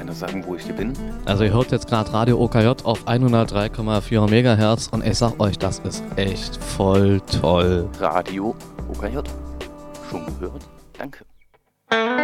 einer sagen, wo ich hier bin? Also ihr hört jetzt gerade Radio OKJ auf 103,4 MHz und ich sag euch, das ist echt voll toll. Radio OKJ. Schon gehört? Danke.